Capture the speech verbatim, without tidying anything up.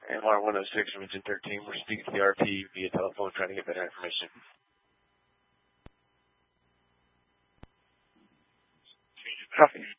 M R one oh six from Engine thirteen. We're speaking to the R P via telephone trying to get better information. Copy.